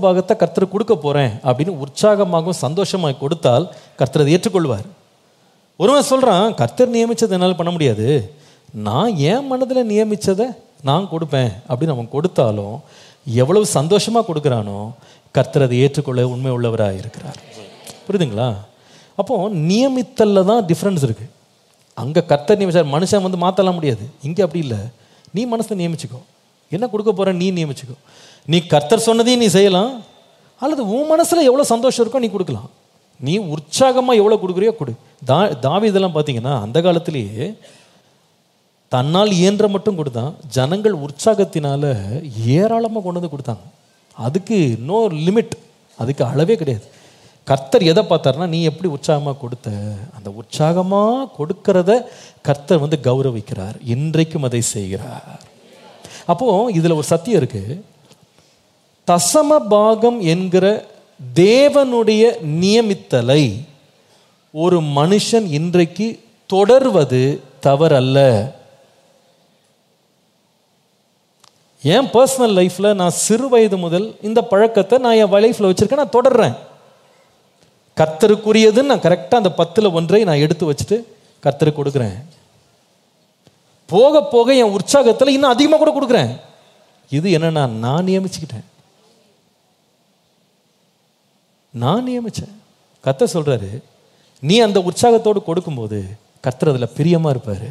பாகத்தை கர்த்தர் கொடுக்க போறேன் அப்படின்னு உற்சாகமாகவும் சந்தோஷமாக கொடுத்தால் கர்த்தர் அதை ஏற்றுக்கொள்வார். ஒருவன் சொல்றான், கர்த்தர் நியமிச்சதை என்னால் பண்ண முடியாது, நான் என் மனதில் நியமிச்சதை நான் கொடுப்பேன் அப்படின்னு அவன் கொடுத்தாலும் எவ்வளவு சந்தோஷமா கொடுக்குறானோ கர்த்தர் அதை ஏற்றுக்கொள்ள உண்மை உள்ளவராக இருக்கிறார். புரியுதுங்களா? அப்போ நியமித்தல்ல தான் டிஃப்ரென்ஸ் இருக்கு. அங்கே கர்த்தர் நியமிச்சார், மனுஷன் வந்து மாற்றலாம் முடியாது. இங்கே அப்படி இல்லை. நீ மனசை நியமிச்சுக்கோ, என்ன கொடுக்க போற நீ நியமிச்சுக்கோ. நீ கர்த்தர் சொன்னதையும் நீ செய்யலாம், அல்லது உன் மனசுல எவ்வளோ சந்தோஷம் இருக்கோ நீ கொடுக்கலாம். நீ உற்சாகமாக எவ்வளோ கொடுக்குறியோ கொடு. தாவீதெல்லாம் பார்த்தீங்கன்னா அந்த காலத்திலேயே தன்னால் இயன்ற மட்டும் கொடுத்தான். ஜனங்கள் உற்சாகத்தினால ஏராளமாக கொண்டு வந்து கொடுத்தாங்க. அதுக்கு நோ லிமிட், அதுக்கு அளவே கிடையாது. கர்த்தர் எதை பார்த்தாருன்னா, நீ எப்படி உற்சாகமாக கொடுத்த, அந்த உற்சாகமாக கொடுக்கறத கர்த்தர் வந்து கௌரவிக்கிறார், இன்றைக்கும் அதை செய்கிறார். அப்போ இதுல ஒரு சத்தியம் இருக்கு. தசம பாகம் என்கிற தேவனுடைய நியமித்தலை ஒரு மனுஷன் இன்றைக்கு தொடர்வது தவறல்ல. என் பர்சனல் லைஃப்ல நான் சிறு வயது முதல் இந்த பழக்கத்தை நான் என் லைஃப்ல வச்சிருக்கேன், நான் தொடர்றேன். கர்த்தருக்குரியதுன்னு நான் கரெக்டாக அந்த 10ல் 1 நான் எடுத்து வச்சுட்டு கர்த்தருக்கு கொடுக்குறேன். போக போக என் உற்சாகத்தில் இன்னும் அதிகமாக கூட கொடுக்குறேன். இது என்னன்னா, நான் நியமிச்சுக்கிட்டேன், நான் நியமிச்சேன். கர்த்தர் சொல்றாரு, நீ அந்த உற்சாகத்தோடு கொடுக்கும்போது கர்த்தர் அதில் பிரியமா இருப்பாரு.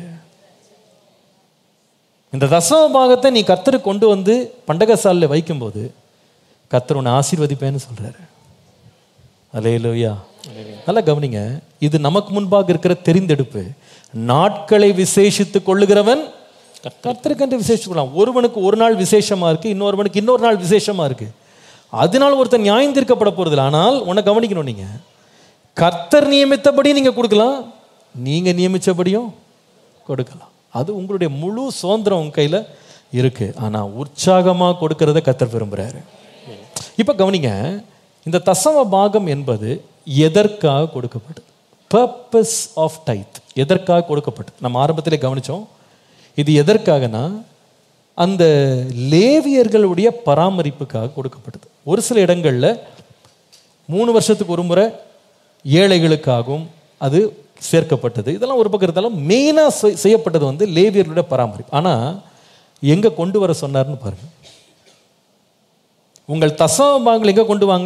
இந்த தசம பாகத்தை நீ கர்த்தருக்கு கொண்டு வந்து பண்டகசாலையில் வைக்கும்போது கர்த்தர் உன்னை ஆசீர்வதிப்பேன்னு சொல்றாரு. அல்லேலூயா. நல்லா கவனிங்க, இது நமக்கு முன்பாக இருக்கிற தெரிந்தெடுப்பு. நாட்களை விசேஷித்துக் கொள்ளுகிறவன் கர்த்தருக்கென்று விசேஷித்துக்கலாம். ஒருவனுக்கு ஒரு நாள் விசேஷமா இருக்கு, இன்னொருவனுக்கு இன்னொரு நாள் விசேஷமா இருக்கு. அதனால் ஒருத்தன் நியாயம் தீர்க்கப்பட போறதில்லை. ஆனால் உன்னை கவனிக்கணும், நீங்க கர்த்தர் நியமித்தபடி நீங்க கொடுக்கலாம், நீங்க நியமிச்சபடியும் கொடுக்கலாம். அது உங்களுடைய முழு சுதந்திரம் உங்க கையில இருக்கு. ஆனா உற்சாகமா கொடுக்கறத கர்த்தர் விரும்புறாரு. இப்ப கவனிங்க, இந்த தசம பாகம் என்பது எதற்காக கொடுக்கப்பட்டது? Purpose of tithe. எதற்காக கொடுக்கப்பட்டது? நம்ம ஆரம்பத்திலே கவனிச்சோம். இது எதற்காகனா, அந்த லேவியர்களுடைய பராமரிப்புக்காக கொடுக்கப்பட்டது. ஒரு சில இடங்கள்ல 3 வருஷத்துக்கு ஒரு முறை ஏழைகளுக்காகவும் அது சேர்க்கப்பட்டது. இதெல்லாம் ஒரு பக்கம் இருந்தாலும் மெயினா செய்யப்பட்டது வந்து லேவியர்களுடைய பராமரிப்பு. ஆனா எங்க கொண்டு வர சொன்னார்னு பாருங்க. உங்கள் தசம பாகங்கள் எங்க கொண்டு வாங்க?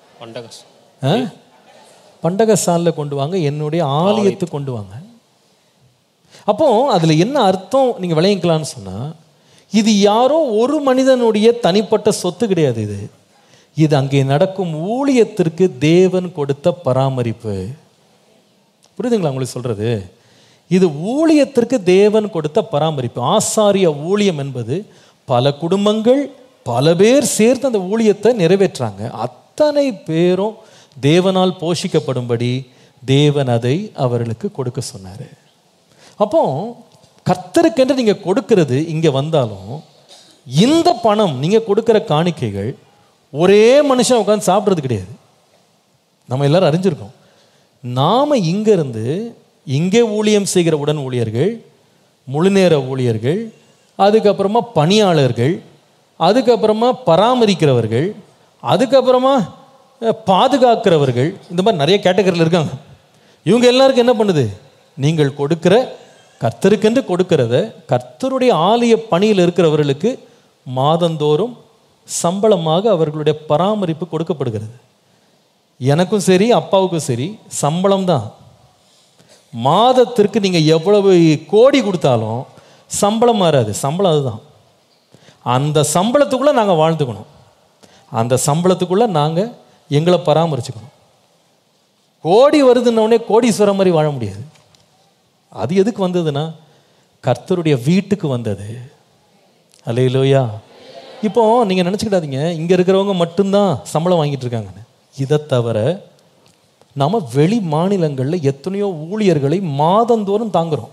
பண்டகசாலையில் கொண்டு வாங்க, என்னுடைய ஆலயத்துக்கு கொண்டு வாங்க. அப்போ அதுல என்ன அர்த்தம் நீங்க விளங்கிக்கலாம்னு சொன்னா, இது யாரோ ஒரு மனிதனுடைய தனிப்பட்ட சொத்து கிடையாது. இது அங்கே நடக்கும் ஊழியத்திற்கு தேவன் கொடுத்த பராமரிப்பு. புரியுதுங்களா உங்களுக்கு சொல்றது? இது ஊழியத்திற்கு தேவன் கொடுத்த பராமரிப்பு. ஆசாரிய ஊழியம் என்பது பல குடும்பங்கள் பல பேர் சேர்த்து அந்த ஊழியத்தை நிறைவேற்றாங்க. அத்தனை பேரும் தேவனால் போஷிக்கப்படும்படி தேவன் அதை அவர்களுக்கு கொடுக்க சொன்னாரு. அப்போ கர்த்தருக்கென்று நீங்க கொடுக்கிறது இங்க வந்தாலும், இந்த பணம் நீங்க கொடுக்கிற காணிக்கைகள் ஒரே மனுஷன் உட்காந்து சாப்பிட்றது கிடையாது. நம்ம எல்லாரும் அறிஞ்சிருக்கோம். நாம இங்க இருந்து இங்கே ஊழியம் செய்கிற உடன் ஊழியர்கள், முழுநேர ஊழியர்கள், அதுக்கப்புறமா பணியாளர்கள், அதுக்கப்புறமா பராமரிக்கிறவர்கள், அதுக்கப்புறமா பாதுகாக்கிறவர்கள், இந்த மாதிரி நிறைய கேட்டகரியில் இருக்காங்க. இவங்க எல்லாருக்கும் என்ன பண்ணுது? நீங்கள் கொடுக்கிற கர்த்தருக்கென்று கொடுக்கிறத கர்த்தருடைய ஆலய பணியில் இருக்கிறவர்களுக்கு மாதந்தோறும் சம்பளமாக அவர்களுடைய பராமரிப்பு கொடுக்கப்படுகிறது. எனக்கும் சரி அப்பாவுக்கும் சரி சம்பளம் தான். மாதத்திற்கு நீங்க எவ்வளவு கோடி கொடுத்தாலும் சம்பளம் மாறாது. சம்பளம் அதுதான். அந்த சம்பளத்துக்குள்ள நாங்க வாழ்ந்துக்கணும், அந்த சம்பளத்துக்குள்ள நாங்க எங்களை பராமரிச்சுக்கணும். கோடி வருதுன்னொடனே கோடீஸ்வரம் மாதிரி வாழ முடியாது. அது எதுக்கு வந்ததுன்னா கர்த்தருடைய வீட்டுக்கு வந்தது. அல்லேலூயா. இப்போ நீங்க நினைச்சுக்கிடாதீங்க இங்க இருக்கிறவங்க மட்டும்தான் சம்பளம் வாங்கிட்டு இருக்காங்கன்னு. இதை தவிர நாம வெளி மாநிலங்களில் எத்தனையோ ஊழியர்களை மாதந்தோறும் தாங்குறோம்.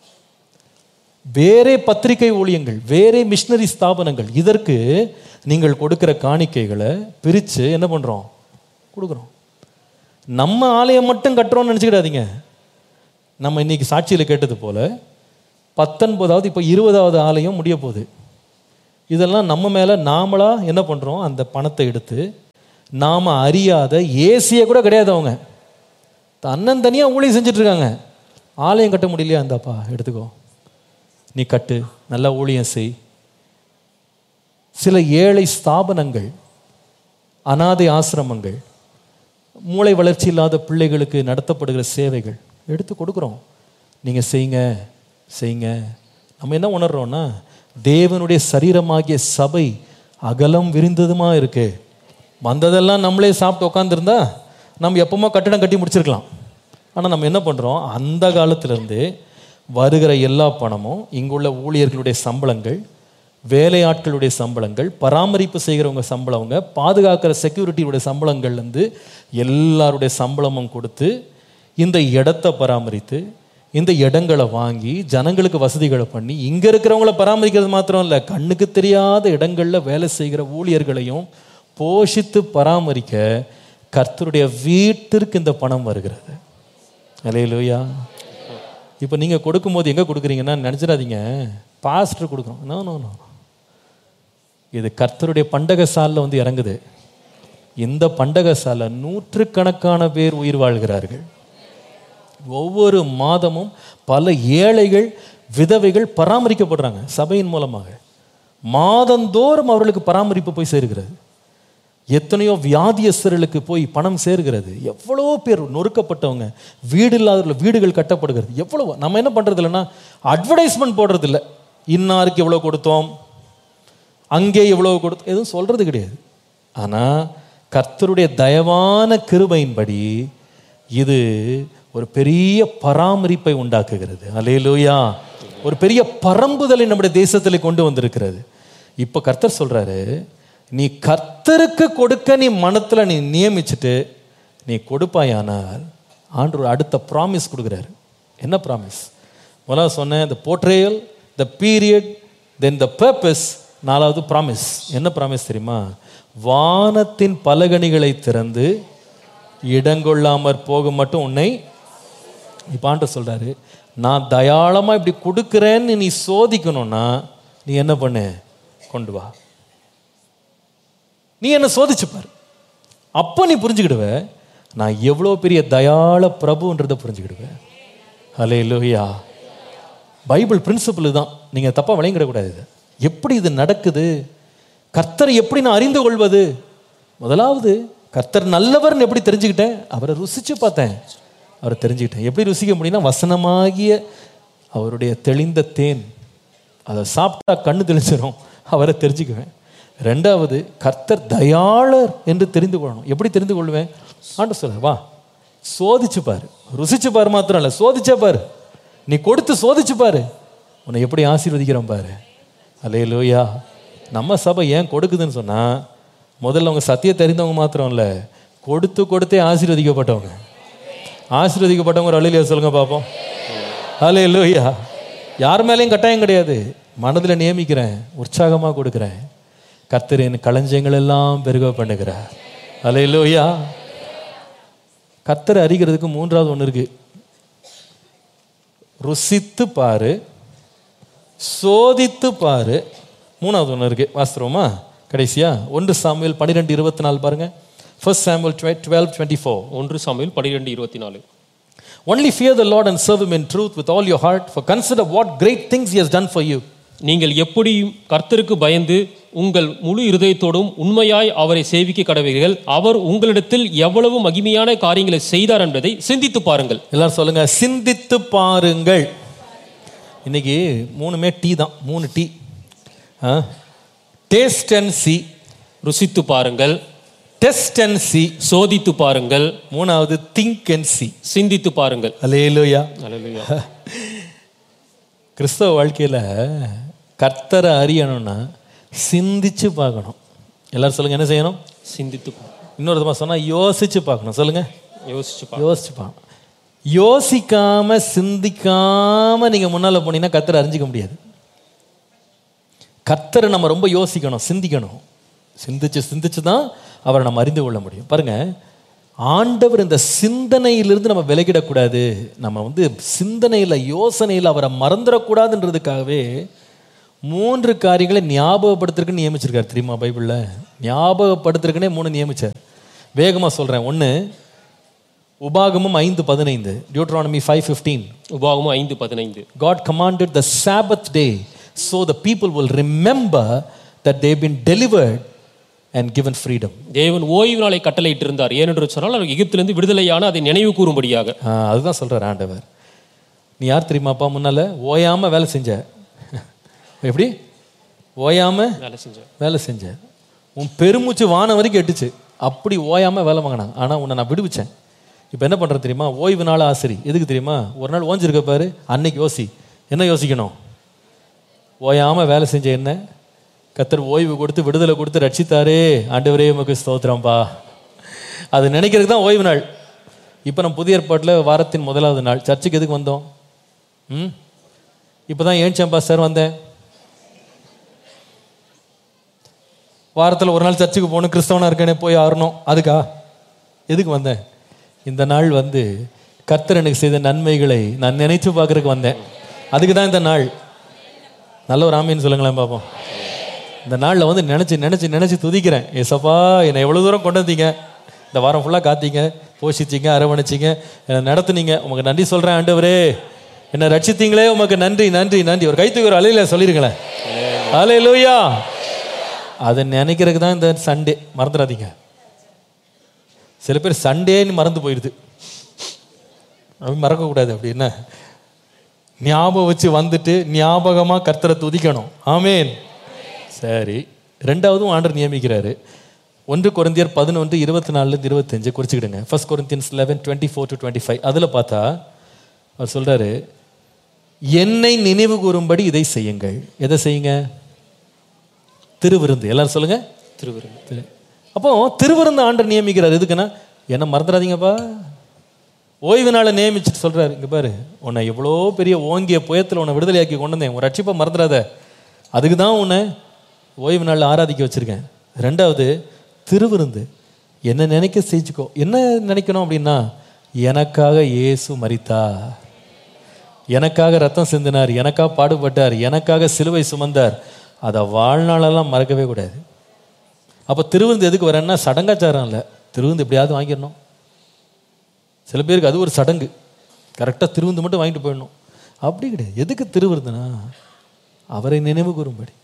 வேறே பத்திரிகை ஊழியங்கள், வேறே மிஷினரி ஸ்தாபனங்கள், இதற்கு நீங்கள் கொடுக்கிற காணிக்கைகளை பிரித்து என்ன பண்ணுறோம்? கொடுக்குறோம். நம்ம ஆலயம் மட்டும் கட்டுறோம்னு நினச்சிக்கிடாதீங்க. நம்ம இன்னைக்கு சாட்சியில் கேட்டது போல 19வது இப்போ 20வது ஆலயம் முடிய போகுது. இதெல்லாம் நம்ம மேலே நாமளா என்ன பண்ணுறோம்? அந்த பணத்தை எடுத்து நாம் அறியாத ஏசியை கூட கிடையாது. அவங்க அண்ணன் தனியாக ஊழியம் செஞ்சுட்டு இருக்காங்க. ஆலயம் கட்ட முடியலையா? இந்தாப்பா எடுத்துக்கோ, நீ கட்டு, நல்லா ஊழியம் செய். சில ஏழை ஸ்தாபனங்கள், அனாதை ஆசிரமங்கள், மூளை வளர்ச்சி இல்லாத பிள்ளைகளுக்கு நடத்தப்படுகிற சேவைகள் எடுத்து கொடுக்குறோம். நீங்கள் செய்யுங்க செய்யுங்க. நம்ம என்ன உணர்றோம்னா, தேவனுடைய சரீரமாகிய சபை அகலம் விரிந்ததுமா இருக்கு. வந்ததெல்லாம் நம்மளே சாப்பிட்டு உட்காந்துருந்தா நம்ம எப்பவுமே கட்டிடம் கட்டி முடிச்சிருக்கலாம். ஆனால் நம்ம என்ன பண்ணுறோம், அந்த காலத்திலேருந்து வருகிற எல்லா பணமும், இங்குள்ள ஊழியர்களுடைய சம்பளங்கள், வேலையாட்களுடைய சம்பளங்கள், பராமரிப்பு செய்கிறவங்க சம்பளவங்க, பாதுகாக்கிற செக்யூரிட்டியுடைய சம்பளங்கள்லேருந்து எல்லாருடைய சம்பளமும் கொடுத்து இந்த இடத்தை பராமரித்து, இந்த இடங்களை வாங்கி, ஜனங்களுக்கு வசதிகளை பண்ணி, இங்கே இருக்கிறவங்கள பராமரிக்கிறது மாத்திரம் இல்லை, கண்ணுக்கு தெரியாத இடங்களில் வேலை செய்கிற ஊழியர்களையும் போஷித்து பராமரிக்க கர்த்தருடைய வீட்டிற்கு இந்த பணம் வருகிறது. அல்லேலூயா. இப்போ நீங்கள் கொடுக்கும்போது எங்கே கொடுக்குறீங்கன்னா நினச்சிடாதீங்க, பாஸ்டர் கொடுக்குறோம். நோ நோ நோ, இது கர்த்தருடைய பண்டக சாலில் வந்து இறங்குது. இந்த பண்டக சாலை நூற்றுக்கணக்கான பேர் உயிர் வாழ்கிறார்கள். ஒவ்வொரு மாதமும் பல ஏழைகள், விதவைகள் பராமரிக்கப்படுறாங்க சபையின் மூலமாக. மாதந்தோறும் அவர்களுக்கு பராமரிப்பு போய் சேர்கிறது. எத்தனையோ வியாதியஸ்தர்களுக்கு போய் பணம் சேர்கிறது. எவ்வளோ பேர் நொறுக்கப்பட்டவங்க, வீடு இல்லாதவர்கள் வீடுகள் கட்டப்படுகிறது. எவ்வளோ நம்ம என்ன பண்ணுறது இல்லைன்னா, அட்வர்டைஸ்மெண்ட் போடுறது இல்லை. இன்னாருக்கு எவ்வளோ கொடுத்தோம், அங்கே எவ்வளோ கொடுத்தோம், எதுவும் சொல்கிறது கிடையாது. ஆனால் கர்த்தருடைய தயவான கிருபையின்படி இது ஒரு பெரிய பராமரிப்பை உண்டாக்குகிறது. அல்லேலூயா. ஒரு பெரிய பரம்புதலை நம்முடைய தேசத்தில் கொண்டு வந்திருக்கிறது. இப்போ கர்த்தர் சொல்றாரு, நீ கர்த்தருக்கு கொடுக்க நீ மனத்தில் நீ நியமிச்சுட்டு நீ கொடுப்பாயானால் ஆண்டவர் அடுத்த ப்ராமிஸ் கொடுக்குறாரு. என்ன ப்ராமிஸ்? முதல்ல சொன்னேன், the portrayal, the period, then the purpose. நாலாவது ப்ராமிஸ். என்ன ப்ராமிஸ் தெரியுமா? வானத்தின் பலகணிகளை திறந்து இடங்கொள்ளாமற் போக மட்டும் உன்னை. இப்போ ஆண்டவர் சொல்றாரு, நான் தயாளமாக இப்படி கொடுக்குறேன்னு நீ சோதிக்கணும்னா நீ என்ன பண்ணு, கொண்டு வா, நீ என்ன சோதிச்சுப்பார். அப்போ நீ புரிஞ்சுக்கிடுவ நான் எவ்வளோ பெரிய தயாள பிரபுன்றதை புரிஞ்சுக்கிடுவேன். அல்லேலூயா. பைபிள் பிரின்சிபிள் தான், நீங்கள் தப்பாக விளங்கிடக்கூடாது. இது எப்படி இது நடக்குது, கர்த்தரை எப்படி நான் அறிந்து கொள்வது? முதலாவது கர்த்தர் நல்லவர்னு எப்படி தெரிஞ்சுக்கிட்டேன்? அவரை ருசிச்சு பார்த்தேன், அவரை தெரிஞ்சுக்கிட்டேன். எப்படி ருசிக்க முடியும்னா, வசனமாகிய அவருடைய தெளிந்த தேன், அதை சாப்பிட்டா கண்ணு தெளிச்சிடும், அவரை தெரிஞ்சுக்குவேன். ரெண்டாவது, கர்த்தர் தயாளர் என்று தெரிந்து கொள்ளணும். எப்படி தெரிந்து கொள்வேன்? ஆண்டு சொல்ல, வா சோதிச்சு பாரு, ருசிச்சு பாரு, மாத்திரம் இல்லை சோதிச்சா பாரு, நீ கொடுத்து சோதிச்சு பாரு, உன்னை எப்படி ஆசீர்வதிக்கிறோம் பாரு. அல்லேலூயா. நம்ம சபை ஏன் கொடுக்குதுன்னு சொன்னா, முதல்ல அவங்க சத்தியத்தை தெரிந்தவங்க மாத்திரம் இல்லை, கொடுத்து கொடுத்தே ஆசீர்வதிக்கப்பட்டவங்க. ஆசீர்வதிக்கப்பட்டவங்க ஒரு அல்லேலூயா சொல்லுங்க பார்ப்போம். அல்லேலூயா. யார் மேலேயும் கட்டாயம் கிடையாது, மனதில் நியமிக்கிறேன், உற்சாகமாக கொடுக்குறேன். கர்த்தர் என் களஞ்சியங்கள் எல்லாம் பெருக பண்ணுகிறார். அல்லேலூயா. கர்த்தரை அறிகிறதுக்கு மூன்றாவது ஒன்று இருக்கு. ருசித்து பாரு, சோதித்து பாரு, மூணாவது ஒன்று இருக்கு. வாஸ்தவமா கடைசியா 1 சாமுவேல் 12:24 பாருங்க. 1 Samuel 12:24. 1 Samuel 12:24. Only fear the Lord and serve him in truth with all your heart, for consider what great things he has done for you. நீங்கள் எப்படியும் கர்த்தருக்கு பயந்து உங்கள் முழு இருதயத்தோடும் உண்மையாய் அவரை சேவிக்க கடவீர்கள். அவர் உங்களிடத்தில் எவ்வளவு மகிமையான காரியங்களை செய்தார் என்பதை சிந்தித்து பாருங்கள். எல்லாரும் சொல்லுங்க, சிந்தித்து பாருங்கள். இன்னைக்கு 3 டீ தான், 3 டீ. டேஸ்ட் அண்ட் சி, ருசித்து பாருங்கள். டெஸ்ட் அண்ட் சி, சோதித்து பாருங்கள். மூணாவது திங்க் அண்ட் சி, சிந்தித்து பாருங்கள். அல்லேலூயா. அல்லேலூயா. கிறிஸ்தவ வாழ்க்கையில் கர்த்தரை அறியணும்னா சிந்திச்சு பார்க்கணும். எல்லாரும் சொல்லுங்க, என்ன செய்யணும்? சிந்தித்து. இன்னொரு விதமாக சொன்னால் யோசிச்சு பார்க்கணும். சொல்லுங்க, யோசிச்சு பார்க்கணும். யோசிக்காம சிந்திக்காம நீங்க முன்னால போனீங்கன்னா கர்த்தரை அறிஞ்சிக்க முடியாது. கர்த்தரை நம்ம ரொம்ப யோசிக்கணும், சிந்திக்கணும். சிந்திச்சு தான் அவரை நம்ம அறிந்து கொள்ள முடியும். பாருங்க, ஆண்டவர் இந்த சிந்தனையிலிருந்து நம்ம விலகிடக்கூடாது. நம்ம சிந்தனையில், யோசனையில் அவரை மறந்துடக்கூடாதுன்றதுக்காகவே 3 காரியங்களை ஞாபகப்படுத்துறதுக்குன்னு நியமிச்சிருக்காரு. தெரியுமா? பைபிளில் ஞாபகப்படுத்துறதுக்குன்னே 3 நியமிச்சார். வேகமாக சொல்கிறேன். ஒன்று உபாகமம் 5:15, Deuteronomy 5:15. உபாகமம் 5:15. God commanded the Sabbath day so the people will remember that they've been delivered and given freedom. தேவன் ஓய்வு நாளை கட்டளையிட்டு இருந்தார். ஏனென்று சொன்னால் அவர் எகிப்திலிருந்து விடுதலையான அதை நினைவு கூறும்படியாக. அதுதான் சொல்றார் ஆண்டவர். நீ யார் தெரியுமாப்பா? முன்னால ஓயாம வேலை செஞ்ச. எப்படி ஓயாம வேலை செஞ்ச? உன் பெருமூச்சு வானம் வரைக்கும் எட்டுச்சு. அப்படி ஓயாம வேலை வாங்கினாங்க. ஆனா உன்னை நான் விடுவிச்சேன். இப்போ என்ன பண்றது தெரியுமா? ஓய்வு நாள் ஆசிரி. எதுக்கு தெரியுமா? ஒரு நாள் ஓஞ்சிருக்க பாரு, அன்னைக்கு யோசி. என்ன யோசிக்கணும்? ஓயாம வேலை செஞ்ச என்ன கர்த்தர் ஓய்வு கொடுத்து விடுதலை கொடுத்து ரட்சித்தாரே, ஆண்டவரே உமக்கு ஸ்தோத்திரம்பா. அது நினைக்கிறதுக்கு தான் ஓய்வு நாள். இப்போ நம்ம புதிய ஏற்பாட்டில் வாரத்தின் முதலாவது நாள். சர்ச்சுக்கு எதுக்கு வந்தோம்? இப்போ தான் ஏன்ச்சம்பா சார் வந்தேன். வாரத்தில் ஒரு நாள் சர்ச்சுக்கு போகணும், கிறிஸ்தவனாக இருக்கேனே போய் ஆறணும். அதுக்கா எதுக்கு வந்தேன்? இந்த நாள் வந்து கர்த்தர் எனக்கு செய்த நன்மைகளை நான் நினைத்து பார்க்கறதுக்கு வந்தேன். அதுக்கு தான் இந்த நாள். நல்ல ஒரு ஆமீன்னு சொல்லுங்களேன் பார்ப்போம். இந்த நாளில் வந்து நினச்சி நினச்சி நினச்சி துதிக்கிறேன். ஏசப்பா என்னை எவ்வளோ தூரம் கொண்டு வந்தீங்க, இந்த வாரம் ஃபுல்லாக காத்தீங்க, போஷிச்சிங்க, அரவணைச்சிங்க, என்னை நடத்துனீங்க, உமக்கு நன்றி சொல்கிறேன் ஆண்டவரே. என்னை ரட்சித்தீங்களே உமக்கு நன்றி நன்றி நன்றி. ஒரு கைத்துக்கு ஒரு அலையில சொல்லிருங்களேன். அல்லேலூயா. அதை நினைக்கிறதுக்கு தான் இந்த சண்டே. மறந்துடாதீங்க. சில பேர் சண்டேன்னு மறந்து போயிடுது. அப்படி மறக்கக்கூடாது. அப்படின்னா ஞாபகம் வச்சு வந்துட்டு ஞாபகமாக கர்த்தரை துதிக்கணும். ஆமேன். சரி, ரெண்டாவதும் ஆண்டவர் நியமிக்கிறாரு. 1 கொரிந்தியர் 11:24-25 குறிச்சுக்கிடுங்க. 1 Corinthians 11:24-25. அதில் பார்த்தா அவர் சொல்றாரு, என்னை நினைவு கூறும்படி இதை செய்யுங்கள். எதை செய்யுங்க? திருவிருந்து. எல்லாரும் சொல்லுங்க, திருவிருந்து. அப்போ திருவிருந்து ஆண்டவர் நியமிக்கிறார். எதுக்குன்னா, என்ன மறந்துடாதீங்கப்பா. ஓய்வு நாளை நியமிச்சுட்டு சொல்றாரு, இங்க பாரு, உன்னை எவ்வளோ பெரிய ஓங்கிய புயத்தில் உன்னை விடுதலையாக்கி கொண்டு வந்தேன், ஒரு ரட்சிப்பை மறந்துடாத. அதுக்கு தான் உன்னை ஓய்வு நாளில் ஆராதிக்க வச்சிருக்கேன். ரெண்டாவது திருவிருந்து. என்ன நினைக்க செஞ்சுக்கோ. என்ன நினைக்கணும் அப்படின்னா, எனக்காக இயேசு மரித்தார், எனக்காக ரத்தம் சிந்தினார், எனக்காக பாடுபட்டார், எனக்காக சிலுவை சுமந்தார். அதை வாழ்நாளெல்லாம் மறக்கவே கூடாது. அப்போ திருவிருந்து எதுக்கு வரேன்னா, சடங்காச்சாரம் இல்லை. திருவிருந்து எப்படியாவது வாங்கிடணும். சில பேருக்கு அது ஒரு சடங்கு. கரெக்டாக திருவிருந்து மட்டும் வாங்கிட்டு போயிடணும். அப்படி கிடையாது. எதுக்கு திருவிருந்துனா, அவரை நினைவு கூறும்படி.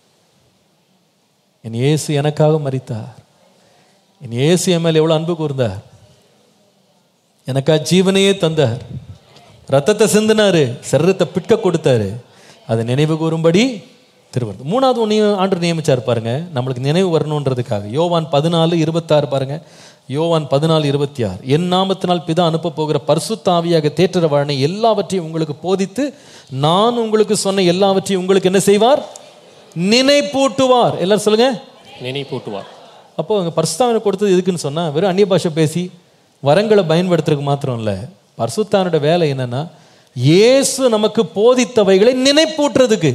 என் இயேசு எனக்காக மரித்தார், என் இயேசு என் மேல் எவ்வளோ அன்பு கூர்ந்தார், எனக்காக ஜீவனையே தந்தார், ரத்தத்தை சிந்தினாரு, சரீரத்தை பிட்க கொடுத்தாரு. அதை நினைவு கூறும்படி திருவிருந்து. மூணாவது ஒன்றையும் ஆண்டவர் நியமிச்சார் பாருங்க, நம்மளுக்கு நினைவு வரணுன்றதுக்காக. யோவான் 14:26 பாருங்க. யோவான் 14:26. என் நாமத்தினால் பிதா அனுப்ப போகிற பரிசுத்த ஆவியாக தேற்றரவாளனை எல்லாவற்றையும் உங்களுக்கு போதித்து நான் உங்களுக்கு சொன்ன எல்லாவற்றையும் உங்களுக்கு என்ன செய்வார்? நினைப்பூட்டுவார். எல்லாரும் சொல்லுங்க, நினைப்பூட்டுவார். அப்போ அங்கே பரிசுத்த ஆவியை கொடுத்தது எதுக்குன்னு சொன்னா, வெறும் அந்நிய பாஷை பேசி வரங்களை பயன்படுத்துறதுக்கு மாத்திரம் இல்லை. பரிசுத்த ஆவியோட வேலை என்னன்னா, இயேசு நமக்கு போதித்தவைகளை நினைப்பூட்டுறதுக்கு.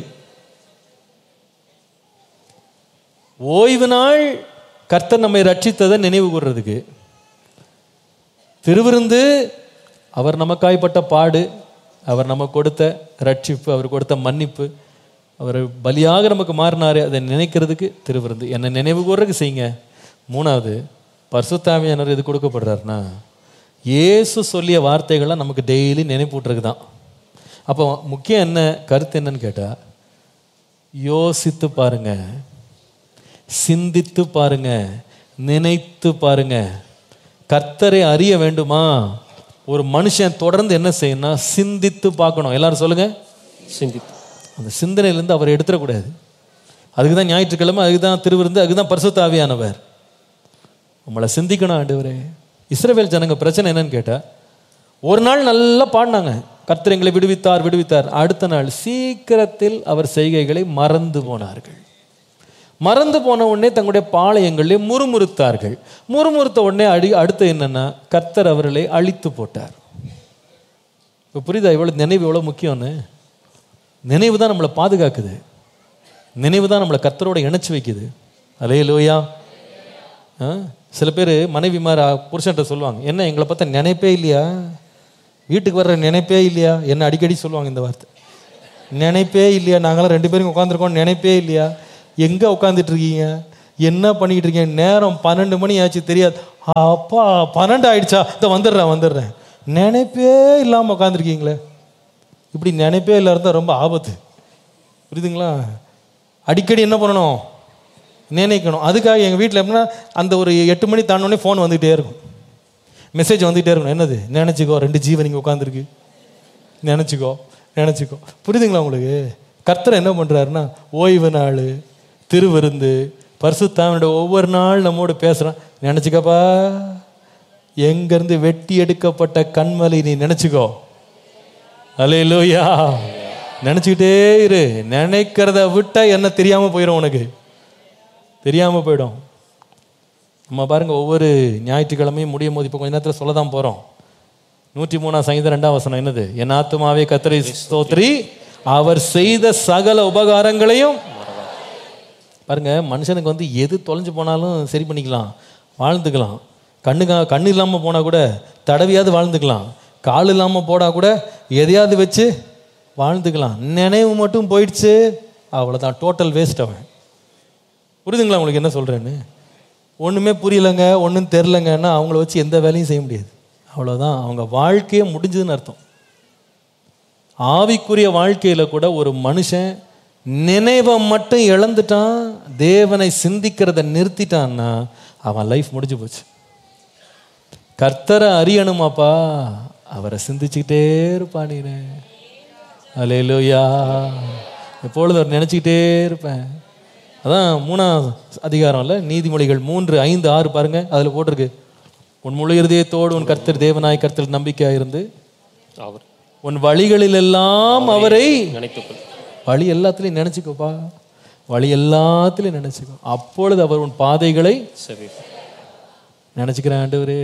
ஓய்வு நாள் கர்த்தர் நம்மை ரட்சித்ததை நினைவு கூறுறதுக்கு. திருவிருந்து அவர் நமக்காய்ப்பட்ட பாடு, அவர் நமக்கு கொடுத்த ரட்சிப்பு, அவர் கொடுத்த மன்னிப்பு, அவர் பலியாக நமக்கு மாறினாரு, அதை நினைக்கிறதுக்கு திருவிருந்து. என்னை நினைவு கூறுறதுக்கு செய்யுங்க. மூணாவது, பரிசுத்த ஆவியானவர் எது கொடுக்கப்படுறாருன்னா, இயேசு சொல்லிய வார்த்தைகள்லாம் நமக்கு டெய்லி நினைப்பூட்டுறதுக்கு தான். அப்போ முக்கியம் என்ன கருத்து என்னன்னு கேட்டால், யோசித்து பாருங்க, சிந்தித்து பாருங்க, நினைத்து பாருங்க. கர்த்தரை அறிய வேண்டுமா? ஒரு மனுஷன் தொடர்ந்து என்ன செய்யணும்னா, சிந்தித்து பார்க்கணும். எல்லாரும் சொல்லுங்க, சிந்தித்து. அந்த சிந்தனையிலேருந்து அவர் எடுத்துடக்கூடாது. அதுக்கு தான் ஞாயிற்றுக்கிழமை, அதுக்கு தான் திருவிருந்து, அதுக்கு தான் பரிசுத்த ஆவியானவர். நம்மளை சிந்திக்கணும். ஆண்டவரே, இஸ்ரவேல் ஜனங்க பிரச்சனை என்னன்னு கேட்டால், ஒரு நாள் நல்லா பாடினாங்க, கர்த்தர் எங்களை விடுவித்தார் விடுவித்தார். அடுத்த நாள் சீக்கிரத்தில் அவர் செய்கைகளை மறந்து போனார்கள். மறந்து போன உடனே தங்களுடைய பாளையங்களே முறுமுறுத்தார்கள். முறுமுறுத்த உடனே அடுத்து என்னன்னா, கர்த்தர் அவர்களை அழித்து போட்டார். இப்போ புரியுதா எவ்வளோ நினைவு எவ்வளோ முக்கியம்னு? நினைவு தான் நம்மளை பாதுகாக்குது. நினைவு தான் நம்மளை கர்த்தரோட இணைச்சி வைக்குது. அல்லேலூயா. சில பேர் மனைவிமார் புருஷன்ட்ட சொல்லுவாங்க, என்ன எங்களை பார்த்தா நினைப்பே இல்லையா, வீட்டுக்கு வர்ற நினைப்பே இல்லையா? என்ன அடிக்கடி சொல்லுவாங்க இந்த வார்த்தை, நினைப்பே இல்லையா, நாங்களாம் 2 பேரும் உட்காந்துருக்கோம், நினைப்பே இல்லையா? எங்கே உட்காந்துட்டு இருக்கீங்க, என்ன பண்ணிக்கிட்டு இருக்கீங்க, நேரம் 12 மணி ஆச்சு தெரியாது, அப்பா 12 ஆயிடுச்சா, இதை வந்துடுறேன். நினைப்பே இல்லாமல் உட்காந்துருக்கீங்களே. இப்படி நினைப்பே இல்லாத ரொம்ப ஆபத்து, புரியுதுங்களா? அடிக்கடி என்ன பண்ணணும், நினைக்கணும். அதுக்காக எங்கள் வீட்டில் எப்படின்னா அந்த ஒரு 8 மணி தாண்டோடனே ஃபோன் வந்துகிட்டே இருக்கும், மெசேஜ் வந்துகிட்டே இருக்கணும். என்னது, நினச்சிக்கோ 2 ஜீவன் இங்கே உட்காந்துருக்கு, நினச்சிக்கோ. புரியுதுங்களா உங்களுக்கு? கர்த்தர் என்ன பண்ணுறாருன்னா ஓய்வு நாள், திருவிருந்து, பரிசுத்தாவினோட ஒவ்வொரு நாள் நம்மோடு பேசுகிறான். நினச்சிக்கப்பா, எங்கேருந்து வெட்டி எடுக்கப்பட்ட கண்மலை நீ நினச்சிக்கோ. அல்லேலூயா. நினச்சிக்கிட்டே இரு. நினைக்கிறத விட்டா என்ன தெரியாமல் போயிடும், உனக்கு தெரியாமல் போயிடும். நம்ம பாருங்கள், ஒவ்வொரு ஞாயிற்றுக்கிழமையும் முடியும் போது இப்போ கொஞ்ச நேரத்தில் சொல்ல தான் போகிறோம். 103 சங்கீதம் 2ஆம் வசனம் என்னது? என் ஆத்துமாவே கர்த்தரை ஸ்தோத்திரி, அவர் செய்த சகல உபகாரங்களையும். பாருங்க, மனுஷனுக்கு வந்து எது தொலைஞ்சு போனாலும் சரி பண்ணிக்கலாம், வாழ்ந்துக்கலாம். கண்ணு இல்லாமல் போனால் கூட தடவியாவது வாழ்ந்துக்கலாம். கால் இல்லாமல் போனால் கூட எதையாவது வச்சு வாழ்ந்துக்கலாம். நினைவு மட்டும் போயிடுச்சு, அவ்வளோதான், டோட்டல் வேஸ்ட். அவன், புரியுதுங்களா உங்களுக்கு என்ன சொல்கிறேன்னு? ஒன்றுமே புரியலைங்க, ஒன்றும் தெரிலங்கன்னா அவங்கள வச்சு எந்த வேலையும் செய்ய முடியாது. அவ்வளோதான், அவங்க வாழ்க்கையே முடிஞ்சதுன்னு அர்த்தம். ஆவிக்குரிய வாழ்க்கையில் கூட ஒரு மனுஷன் நினைவை மட்டும் இழந்துட்டான், தேவனை சிந்திக்கிறத நிறுத்திட்டான்னா அவன் லைஃப் முடிஞ்சு போச்சு. கர்த்தரை அறியணுமாப்பா, அவரை சிந்திச்சுக்கிட்டே இருப்பானே. அல்லேலூயா. எப்பொழுது அவர் நினச்சிக்கிட்டே இருப்பேன். அதான் 3ஆம் அதிகாரம்ல நீதிமொழிகள் 3, 5, 6 பாருங்க, அதில் போட்டிருக்கு. உன் முழு இருதயத்தோடு உன் கர்த்தர் தேவனாய் கர்த்தர் நம்பிக்கையாக இருந்து அவர் உன் வழிகளில் எல்லாம் அவரை நினைத்துக்கொள். வழி எல்லாத்துலையும் நினச்சிக்கோப்பா, வழி எல்லாத்துலையும் நினச்சிக்கோ. அப்பொழுது அவர் உன் பாதைகளை நினச்சிக்கிறேன். ஆண்டவரே,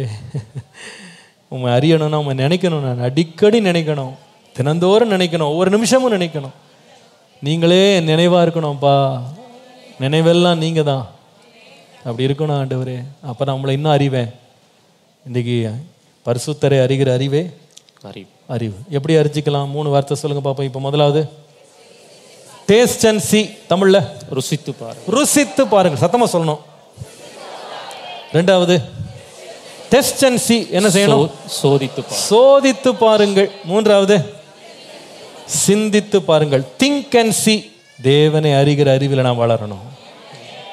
உண்மை அறியணும்னா உண்மை நினைக்கணும். நான் அடிக்கடி நினைக்கணும், தினந்தோறும் நினைக்கணும், ஒவ்வொரு நிமிஷமும் நினைக்கணும். நீங்களே நினைவாக இருக்கணும்ப்பா, நினைவெல்லாம் நீங்கள் தான். அப்படி இருக்கணும் ஆண்டவரே. அப்போ நான் உங்களை இன்னும் அறிவேன். இன்றைக்கி பரிசுத்தரை அறிகிற அறிவே அறிவு. எப்படி அறிஞ்சிக்கலாம்? 3 வார்த்தை சொல்லுங்க பார்ப்போம். இப்போ முதலாவது டேஸ்ட் அண்ட் சி, தமிழ்ல ருசித்து பாருங்க. ருசித்து பாருங்க, சத்தமா சொல்லணும். 2வது டெஸ்ட் அண்ட் சி, என்ன செய்யணும்? சோதித்து பாருங்கள். 3வது சிந்தித்து பாருங்கள், திங்க் அண்ட் சி. தேவனை அறிகிற அறிவில் நாம் வளரணும்.